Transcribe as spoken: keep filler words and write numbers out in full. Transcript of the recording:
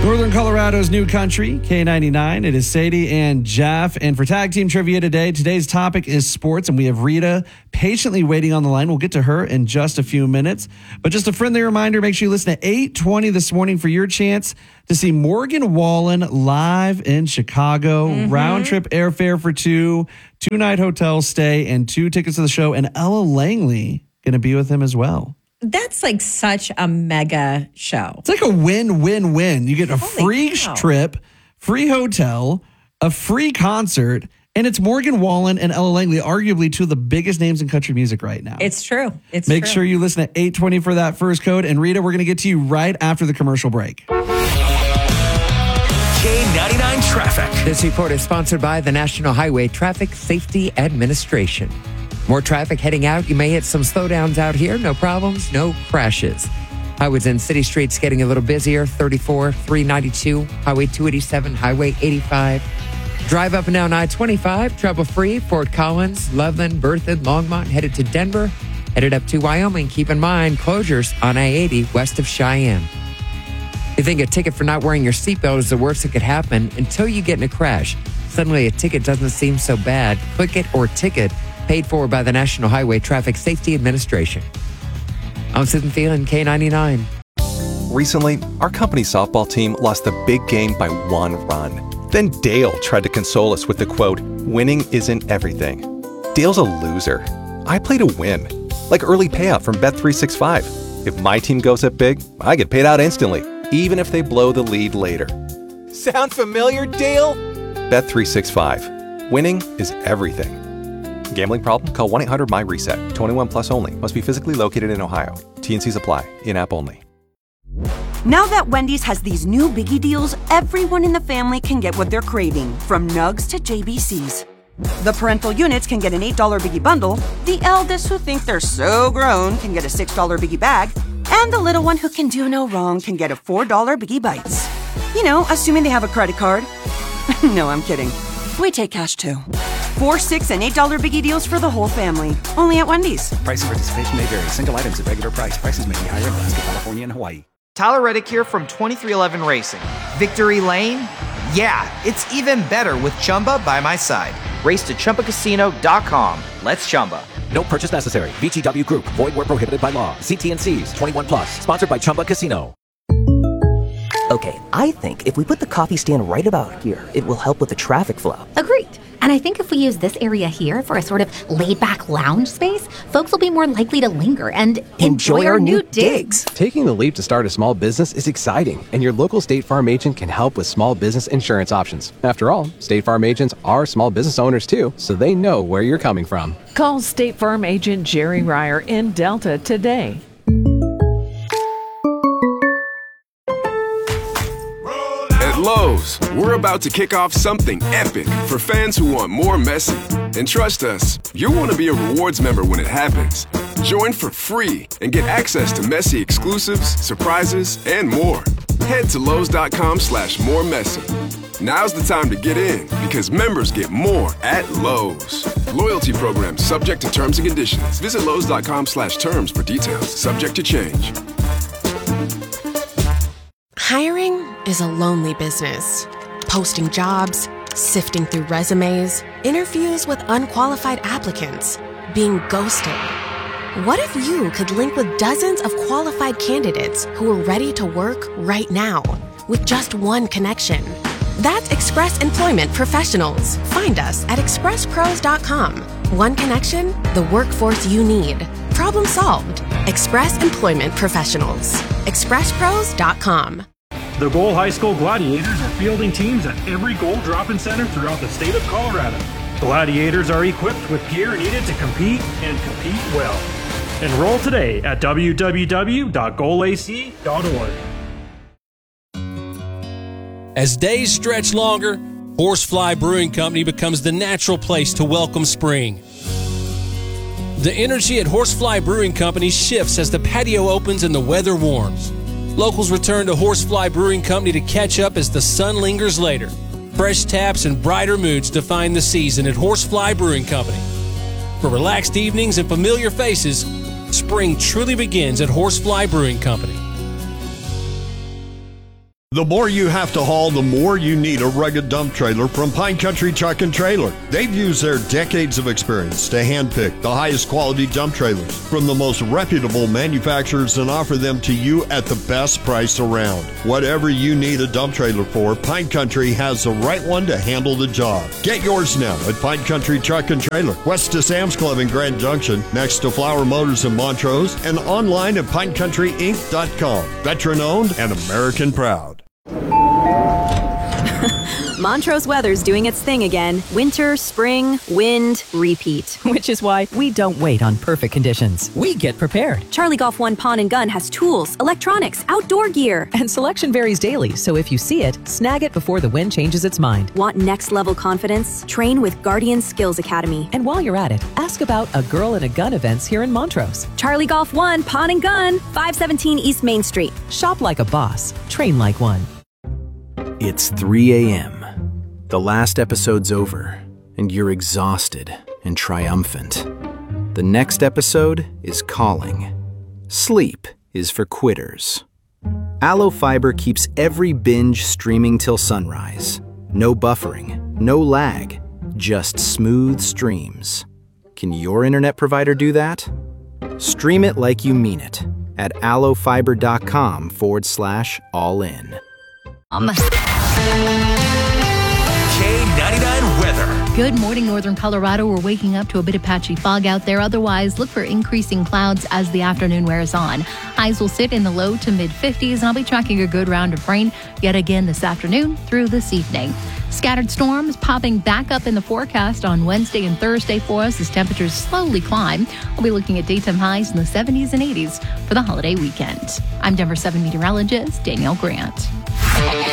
Northern Colorado's new country, K ninety-nine. It is Sadie and Jeff. And for tag team trivia today, today's topic is sports, and we have Rita patiently waiting on the line. We'll get to her in just a few minutes. But just a friendly reminder, make sure you listen to eight twenty this morning for your chance to see Morgan Wallen live in Chicago. Mm-hmm. Round trip airfare for two, two-night hotel stay, and two tickets to the show. And Ella Langley going to be with him as well. That's like such a mega show. It's like a win-win-win. You get a Holy free cow. trip, free hotel, a free concert, and it's Morgan Wallen and Ella Langley, arguably two of the biggest names in country music right now. It's true. It's Make true. sure you listen to eight twenty for that first code. And Rita, we're going to get to you right after the commercial break. K ninety-nine Traffic. This report is sponsored by the National Highway Traffic Safety Administration. More traffic heading out. You may hit some slowdowns out here. No problems, no crashes. Highways and city streets getting a little busier. thirty-four, three ninety-two, Highway two eighty-seven, Highway eighty-five. Drive up and down I twenty-five, trouble-free. Fort Collins, Loveland, Berthoud, Longmont, headed to Denver. Headed up to Wyoming. Keep in mind, closures on I eighty west of Cheyenne. You think a ticket for not wearing your seatbelt is the worst that could happen until you get in a crash. Suddenly, a ticket doesn't seem so bad. Click it or ticket. Paid for by the National Highway Traffic Safety Administration. I'm Susan Thielen, K ninety-nine. Recently, our company's softball team lost the big game by one run. Then Dale tried to console us with the quote, "Winning isn't everything." Dale's a loser. I play to win. Like early payout from Bet three sixty-five. If my team goes up big, I get paid out instantly, even if they blow the lead later. Sound familiar, Dale? Bet three sixty-five. Winning is everything. Gambling problem? Call one eight hundred M Y reset. twenty-one plus only. Must be physically located in Ohio. T N Cs apply. In-app only. Now that Wendy's has these new biggie deals, everyone in the family can get what they're craving, from nugs to J B Cs. The parental units can get an eight dollar biggie bundle, the eldest who think they're so grown can get a six dollar biggie bag, and the little one who can do no wrong can get a four dollar biggie bites. You know, assuming they have a credit card. No, I'm kidding. We take cash too. Four, six, and eight dollar biggie deals for the whole family. Only at Wendy's. Price and participation may vary. Single items at regular price. Prices may be higher in Alaska, California, and Hawaii. Tyler Reddick here from twenty-three eleven Racing. Victory Lane? Yeah, it's even better with Chumba by my side. Race to Chumba Casino dot com. Let's Chumba. No purchase necessary. V G W Group. Void where prohibited by law. See T N Cs. twenty-one plus. Sponsored by Chumba Casino. Okay, I think if we put the coffee stand right about here, it will help with the traffic flow. Agreed. And I think if we use this area here for a sort of laid-back lounge space, folks will be more likely to linger and enjoy, Enjoy our, our new new digs. digs. Taking the leap to start a small business is exciting, and your local State Farm agent can help with small business insurance options. After all, State Farm agents are small business owners too, so they know where you're coming from. Call State Farm agent Jerry Ryer in Delta today. At Lowe's, we're about to kick off something epic for fans who want more Messi. And trust us, you'll want to be a rewards member when it happens. Join for free and get access to Messi exclusives, surprises, and more. Head to Lowe's.com slash more Messi. Now's the time to get in because members get more at Lowe's. Loyalty program subject to terms and conditions. Visit Lowe's.com slash terms for details. Subject to change. Hiring is a lonely business. Posting jobs, sifting through resumes, interviews with unqualified applicants, being ghosted. What if you could link with dozens of qualified candidates who are ready to work right now with just one connection? That's Express Employment Professionals. Find us at express pros dot com. One connection, the workforce you need. Problem solved. Express Employment Professionals. express pros dot com. The Goal High School Gladiators are fielding teams at every goal drop-in center throughout the state of Colorado. Gladiators are equipped with gear needed to compete and compete well. Enroll today at w w w dot goal a c dot org. As days stretch longer, Horsefly Brewing Company becomes the natural place to welcome spring. The energy at Horsefly Brewing Company shifts as the patio opens and the weather warms. Locals return to Horsefly Brewing Company to catch up as the sun lingers later. Fresh taps and brighter moods define the season at Horsefly Brewing Company. For relaxed evenings and familiar faces, spring truly begins at Horsefly Brewing Company. The more you have to haul, the more you need a rugged dump trailer from Pine Country Truck and Trailer. They've used their decades of experience to handpick the highest quality dump trailers from the most reputable manufacturers and offer them to you at the best price around. Whatever you need a dump trailer for, Pine Country has the right one to handle the job. Get yours now at Pine Country Truck and Trailer, west of Sam's Club in Grand Junction, next to Flower Motors in Montrose, and online at pine country inc dot com. Veteran owned and American proud. Montrose weather's doing its thing again. Winter, spring, wind, repeat. Which is why we don't wait on perfect conditions. We get prepared. Charlie Golf One Pawn and Gun has tools, electronics, outdoor gear. And selection varies daily, so if you see it, snag it before the wind changes its mind. Want next level confidence? Train with Guardian Skills Academy. And while you're at it, ask about a Girl and a Gun events here in Montrose. Charlie Golf One Pawn and Gun, five seventeen East Main Street. Shop like a boss. Train like one. It's three a.m. The last episode's over, and you're exhausted and triumphant. The next episode is calling. Sleep is for quitters. Aloe Fiber keeps every binge streaming till sunrise. No buffering, no lag, just smooth streams. Can your internet provider do that? Stream it like you mean it at aloefiber.com forward slash all in. Um. K ninety-nine weather. Good morning, northern Colorado. We're waking up to a bit of patchy fog out there. Otherwise, look for increasing clouds as the afternoon wears on. Highs will sit in the low to mid fifties, and I'll be tracking a good round of rain yet again this afternoon through this evening. Scattered storms popping back up in the forecast on Wednesday and Thursday for us as temperatures slowly climb. We'll be looking at daytime highs in the seventies and eighties for the holiday weekend. I'm Denver seven meteorologist Danielle Grant.